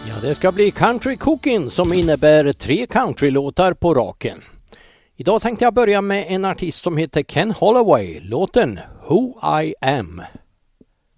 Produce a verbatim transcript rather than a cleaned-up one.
Ja, det ska bli Country Cooking som innebär tre countrylåtar på raken. Idag tänkte jag börja med en artist som heter Ken Holloway, låten Who I Am.